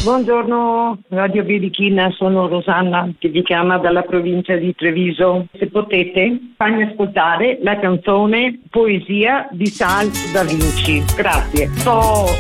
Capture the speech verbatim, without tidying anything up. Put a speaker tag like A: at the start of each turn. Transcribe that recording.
A: Buongiorno Radio Birichina, sono Rosanna che vi chiama dalla provincia di Treviso. Se potete, fammi ascoltare la canzone Poesia di Sal Da Vinci. Grazie. Sto